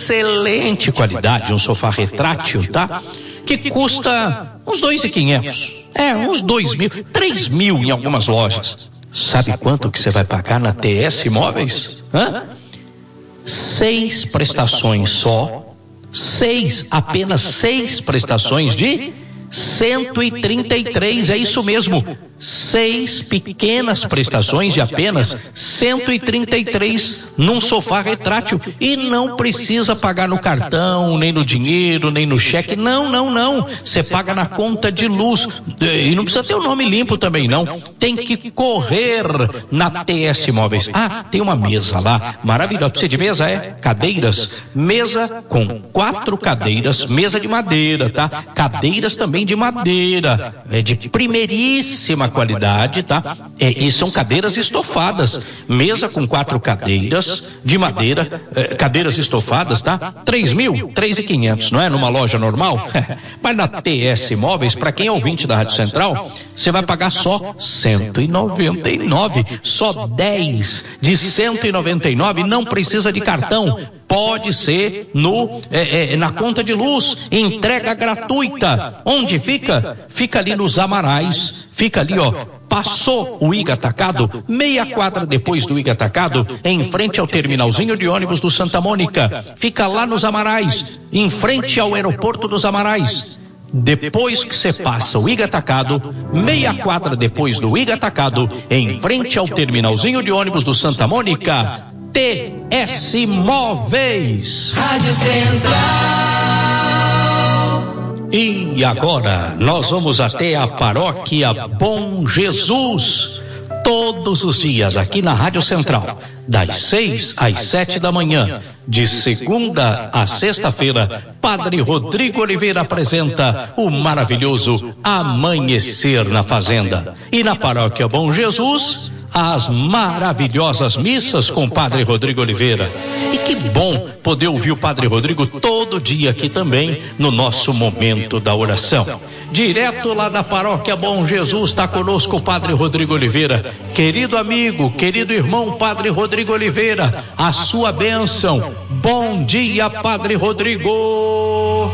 excelente qualidade, um sofá retrátil, tá? Que custa uns 2.500, uns 2.000, 3.000 em algumas lojas. Sabe quanto que você vai pagar na TS Móveis? 6 prestações só, apenas 6 prestações de 133, é isso mesmo, 6 pequenas prestações de apenas 133 num sofá retrátil, e não precisa pagar no cartão, nem no dinheiro, nem no cheque, não, você paga na conta de luz, e não precisa ter o nome limpo também não, tem que correr na TS Móveis. Tem uma mesa lá, maravilhosa, precisa de mesa, cadeiras, mesa com 4 cadeiras, mesa de madeira, tá? Cadeiras também de madeira, de primeiríssima qualidade, tá? E são cadeiras estofadas, mesa com 4 cadeiras de madeira, cadeiras estofadas, tá? 3.500, não é? Numa loja normal? Mas na TS Móveis, para quem é ouvinte da Rádio Central, você vai pagar só 199, só 10 de 199, não precisa de cartão. Pode ser na conta de luz, entrega gratuita. Onde fica? Fica ali nos Amarais, fica ali, passou o Iga Atacado, meia quadra depois do Iga Atacado, em frente ao terminalzinho de ônibus do Santa Mônica. Fica lá nos Amarais, em frente ao aeroporto dos Amarais. Depois que você passa o Iga Atacado, meia quadra depois do Iga Atacado, em frente ao terminalzinho de ônibus do Santa Mônica, TS Móveis. Rádio Central. E agora nós vamos até a Paróquia Bom Jesus, todos os dias aqui na Rádio Central, das 6 às 7 da manhã, de segunda a sexta-feira. Padre Rodrigo Oliveira apresenta o maravilhoso Amanhecer na Fazenda. E na Paróquia Bom Jesus, as maravilhosas missas com o Padre Rodrigo Oliveira. E que bom poder ouvir o Padre Rodrigo todo dia aqui também, no nosso momento da oração. Direto lá da Paróquia Bom Jesus está conosco o Padre Rodrigo Oliveira. Querido amigo, querido irmão Padre Rodrigo Oliveira, a sua bênção. Bom dia, Padre Rodrigo.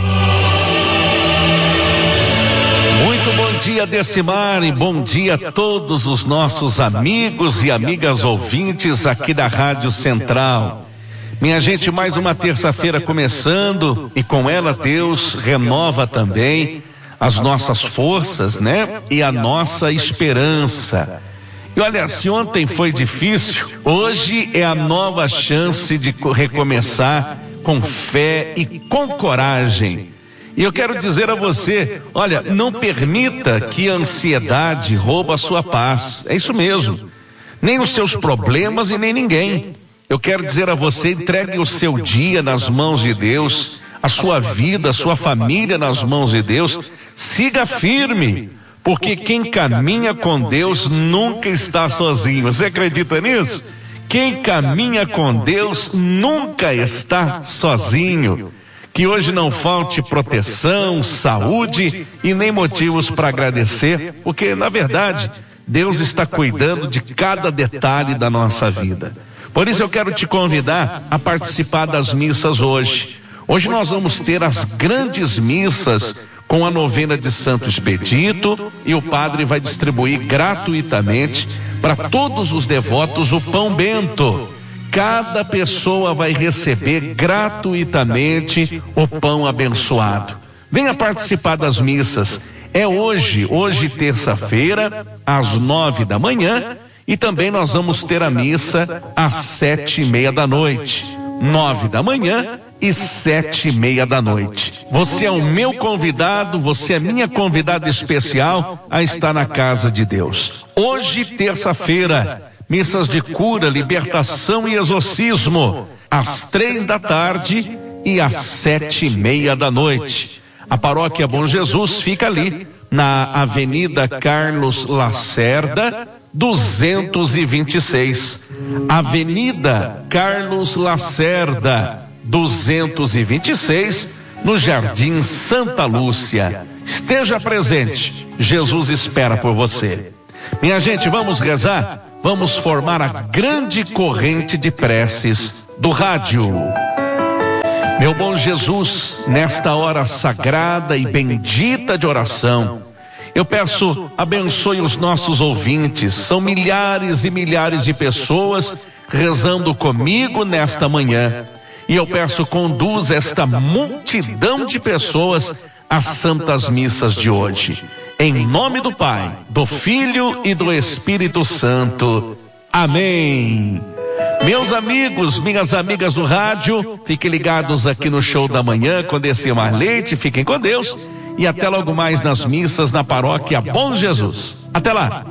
Bom dia, Decimar, e bom dia a todos os nossos amigos e amigas ouvintes aqui da Rádio Central. Minha gente, mais uma terça-feira começando, e com ela Deus renova também as nossas forças, né? E a nossa esperança. E olha, se ontem foi difícil, hoje é a nova chance de recomeçar com fé e com coragem. E eu quero dizer a você, olha, não permita que a ansiedade roube a sua paz. É isso mesmo. Nem os seus problemas e nem ninguém. Eu quero dizer a você, entregue o seu dia nas mãos de Deus, a sua vida, a sua família nas mãos de Deus. Siga firme, porque quem caminha com Deus nunca está sozinho. Você acredita nisso? Quem caminha com Deus nunca está sozinho. Que hoje não falte proteção, saúde e nem motivos para agradecer, porque na verdade Deus está cuidando de cada detalhe da nossa vida. Por isso eu quero te convidar a participar das missas hoje. Hoje nós vamos ter as grandes missas com a novena de Santo Expedito, e o padre vai distribuir gratuitamente para todos os devotos o pão bento. Cada pessoa vai receber gratuitamente o pão abençoado. Venha participar das missas. É hoje terça-feira, às 9 da manhã, e também nós vamos ter a missa às 7:30 da noite. 9 da manhã e 7:30 da noite. Você é o meu convidado, você é minha convidada especial a estar na casa de Deus. Hoje, terça-feira, missas de cura, libertação e exorcismo, às 3 da tarde e às 7:30 da noite. A Paróquia Bom Jesus fica ali, na Avenida Carlos Lacerda, 226. Avenida Carlos Lacerda, 226, no Jardim Santa Lúcia. Esteja presente, Jesus espera por você. Minha gente, vamos rezar? Vamos formar a grande corrente de preces do rádio. Meu bom Jesus, nesta hora sagrada e bendita de oração, eu peço, abençoe os nossos ouvintes. São milhares e milhares de pessoas rezando comigo nesta manhã. E eu peço, conduz esta multidão de pessoas às santas missas de hoje. Em nome do Pai, do Filho e do Espírito Santo. Amém. Meus amigos, minhas amigas do rádio, fiquem ligados aqui no Show da Manhã com Decimar Leite. Fiquem com Deus e até logo mais nas missas na paróquia Bom Jesus. Até lá.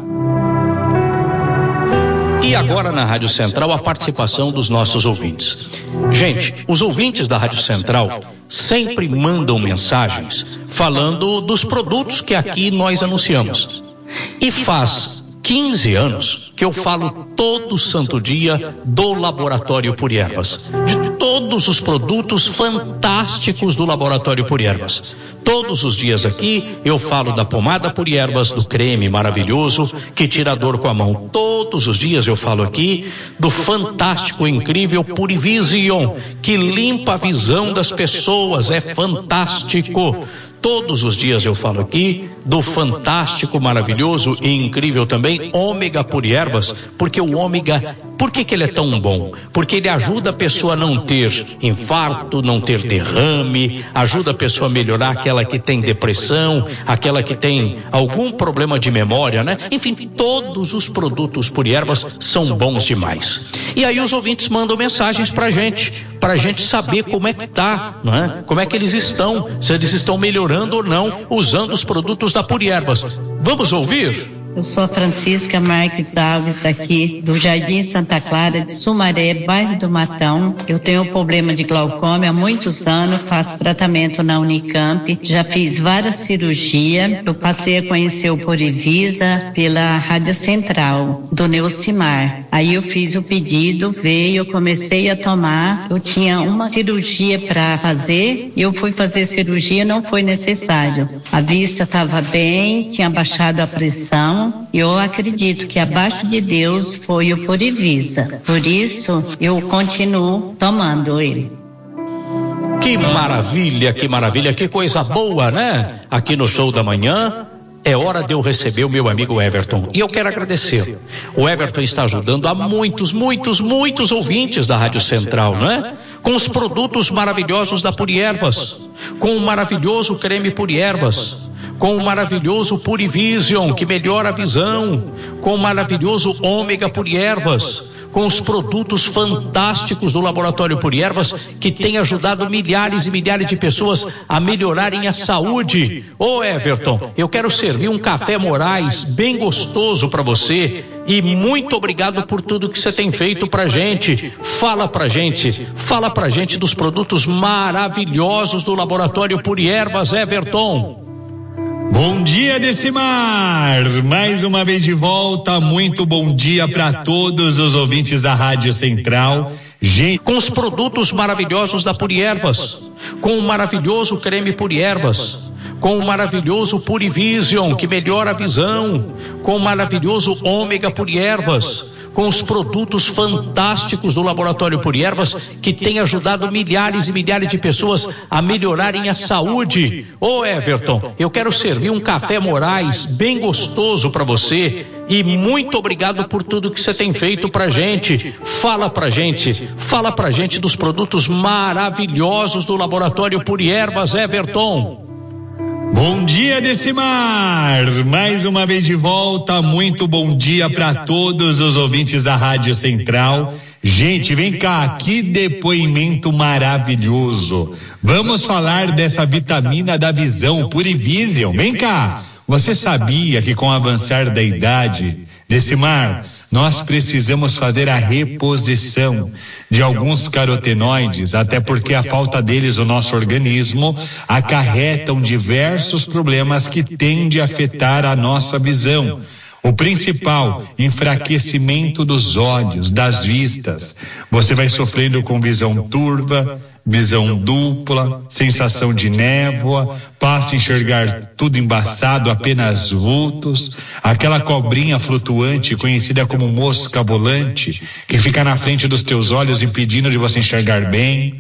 E agora na Rádio Central a participação dos nossos ouvintes. Gente, os ouvintes da Rádio Central sempre mandam mensagens falando dos produtos que aqui nós anunciamos. E faz 15 anos que eu falo todo santo dia do Laboratório Puri Ervas, de todos os produtos fantásticos do Laboratório Puri Ervas. Todos os dias aqui eu falo da pomada Puri Ervas, do creme maravilhoso que tira a dor com a mão. Todos os dias eu falo aqui do fantástico, incrível Puri Vision, que limpa a visão das pessoas, é fantástico. Todos os dias eu falo aqui do fantástico, maravilhoso e incrível também Ômega Puri Ervas, porque o ômega, por que ele é tão bom? Porque ele ajuda a pessoa a não ter infarto, não ter derrame, ajuda a pessoa a melhorar aquela que tem depressão, aquela que tem algum problema de memória, né? Enfim, todos os produtos Puri Ervas são bons demais. E aí os ouvintes mandam mensagens pra gente saber como é que tá, não é? Como é que eles estão, se eles estão melhorando ou não, usando os produtos da Puri Ervas. Vamos ouvir? Eu sou a Francisca Marques Alves, daqui do Jardim Santa Clara de Sumaré, bairro do Matão. Eu tenho problema de glaucoma há muitos anos, faço tratamento na Unicamp, já fiz várias cirurgias. Eu passei a conhecer o Purivisa pela Rádio Central, do Neucimar. Aí eu fiz o pedido, veio, eu comecei a tomar. Eu tinha uma cirurgia para fazer, e eu fui fazer cirurgia, não foi necessário. A vista estava bem, tinha baixado a pressão. Eu acredito que abaixo de Deus foi o Purivisa. Por isso, eu continuo tomando ele. Que maravilha, que coisa boa, né? Aqui no Show da Manhã, é hora de eu receber o meu amigo Everton. E eu quero agradecer. O Everton está ajudando a muitos ouvintes da Rádio Central, né? Com os produtos maravilhosos da Puri Ervas, com o maravilhoso creme Puri Ervas, com o maravilhoso Puri Vision, que melhora a visão, com o maravilhoso Ômega Puri Ervas, com os produtos fantásticos do Laboratório Puri Ervas, que tem ajudado milhares e milhares de pessoas a melhorarem a saúde. Ô Everton, eu quero servir um café Moraes bem gostoso para você, e muito obrigado por tudo que você tem feito pra gente. Fala pra gente dos produtos maravilhosos do Laboratório Puri Ervas, Everton. Bom dia, Decimar! Mais uma vez de volta, muito bom dia para todos os ouvintes da Rádio Central. Com os produtos maravilhosos da Puri Ervas, com o maravilhoso creme Puri Ervas, com o maravilhoso Puri Vision, que melhora a visão, com o maravilhoso Ômega Puri Ervas, com os produtos fantásticos do Laboratório Puri Ervas, que tem ajudado milhares e milhares de pessoas a melhorarem a saúde. Ô Everton, eu quero servir um café Moraes bem gostoso para você, e muito obrigado por tudo que você tem feito pra gente. Fala pra gente dos produtos maravilhosos do Laboratório Puri Ervas, Everton. Bom dia, Decimar! Mais uma vez de volta, muito bom dia para todos os ouvintes da Rádio Central. Gente, vem cá, que depoimento maravilhoso. Vamos falar dessa vitamina da visão, Puri Vision. Vem cá, você sabia que com o avançar da idade, Decimar, nós precisamos fazer a reposição de alguns carotenoides, até porque a falta deles no nosso organismo acarretam diversos problemas que tendem a afetar a nossa visão. O principal, enfraquecimento dos olhos, das vistas. Você vai sofrendo com visão turva, visão dupla, sensação de névoa, passa a enxergar tudo embaçado, apenas vultos, aquela cobrinha flutuante conhecida como mosca volante, que fica na frente dos teus olhos impedindo de você enxergar bem.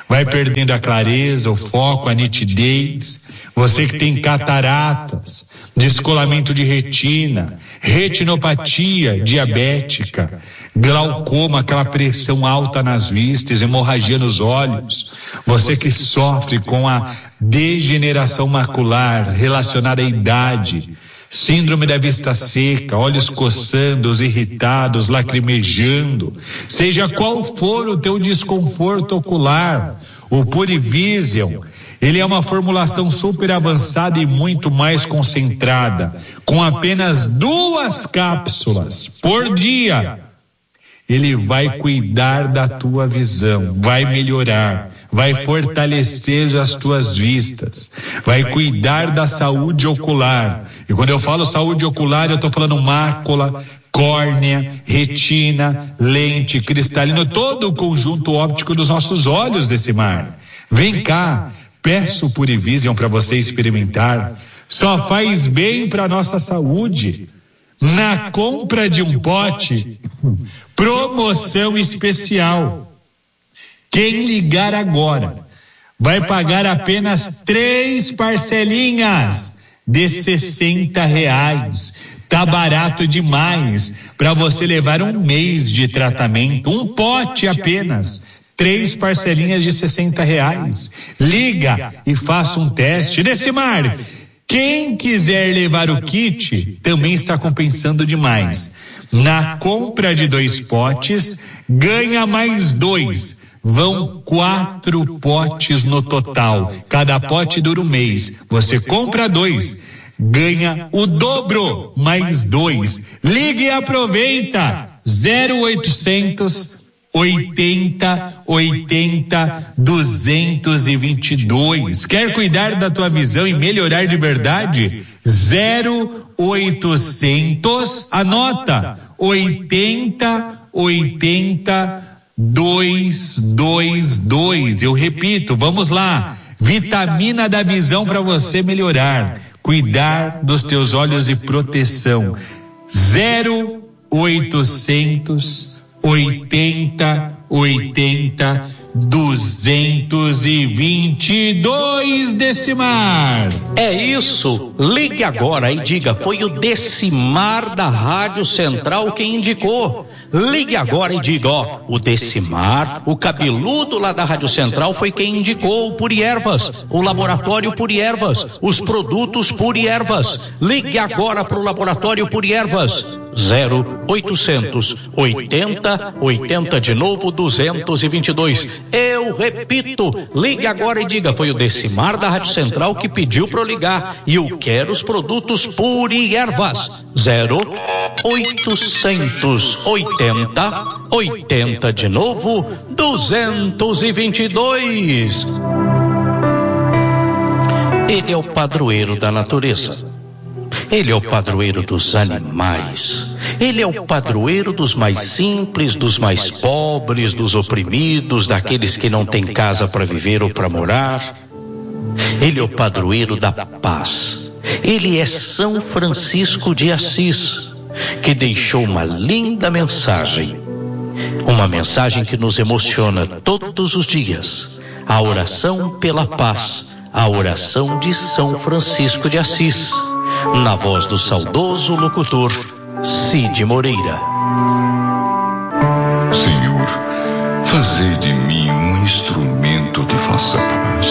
vai perdendo a clareza, o foco, a nitidez. Você que tem cataratas, descolamento de retina, retinopatia diabética, glaucoma, aquela pressão alta nas vistas, hemorragia nos olhos. Você que sofre com a degeneração macular relacionada à idade, síndrome da vista seca, olhos coçando, os irritados, lacrimejando, seja qual for o teu desconforto ocular, o Purivision, ele é uma formulação super avançada e muito mais concentrada, com apenas 2 cápsulas por dia. Ele vai cuidar da tua visão, vai melhorar, vai fortalecer as tuas vistas, vai cuidar da saúde ocular. E quando eu falo saúde ocular, eu estou falando mácula, córnea, retina, lente, cristalino, todo o conjunto óptico dos nossos olhos, Decimar. Vem cá, peço o Purivision para você experimentar. Só faz bem para nossa saúde. Na compra de um pote, promoção especial. Quem ligar agora vai pagar apenas 3 parcelinhas de R$60. Tá barato demais para você levar um mês de tratamento, um pote apenas. 3 parcelinhas de R$60. Liga e faça um teste. Decimar, quem quiser levar o kit também está compensando demais. Na compra de 2 potes, ganha mais 2. Vão 4 potes no total. Cada pote dura um mês. Você compra 2, ganha o dobro, mais 2. Ligue e aproveita. 0800 80 80 222. Quer cuidar da tua visão e melhorar de verdade? 0800, anota, 80 80 222. Eu repito, vamos lá. Vitamina da visão para você melhorar, cuidar dos teus olhos e proteção. 0800 80 80 222, Decimar. É isso, ligue agora e diga, foi o Decimar da Rádio Central quem indicou. Ligue agora e diga, ó, o Decimar, o cabeludo lá da Rádio Central foi quem indicou o Puriervas, o laboratório Puriervas, os produtos Puriervas. Ligue agora para o laboratório Puriervas. 0800 80 80 de novo 222. Eu repito, ligue agora e diga, foi o Decimar da Rádio Central que pediu para eu ligar e eu quero os produtos Puriervas. 0800 80 80 de novo 222. Ele é o padroeiro da natureza. Ele é o padroeiro dos animais. Ele é o padroeiro dos mais simples, dos mais pobres, dos oprimidos, daqueles que não têm casa para viver ou para morar. Ele é o padroeiro da paz. Ele é São Francisco de Assis, que deixou uma linda mensagem. Uma mensagem que nos emociona todos os dias. A oração pela paz. A oração de São Francisco de Assis. Na voz do saudoso locutor Cid Moreira. Senhor, fazei de mim um instrumento de vossa paz.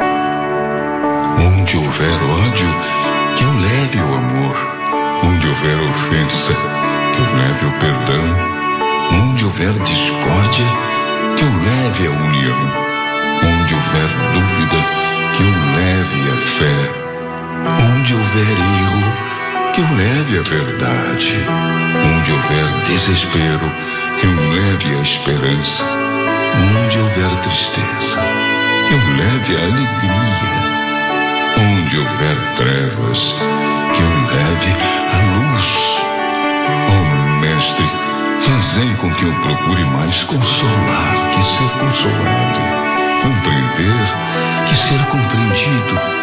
Onde houver ódio, que eu leve o amor. Onde houver ofensa, que eu leve o perdão. Onde houver discórdia, que eu leve a união. Onde houver dúvida, que eu leve a fé. Onde houver erro, que eu leve a verdade. Onde houver desespero, que eu leve a esperança. Onde houver tristeza, que eu leve a alegria. Onde houver trevas, que eu leve a luz. Oh, Mestre, fazei com que eu procure mais consolar que ser consolado, compreender que ser compreendido,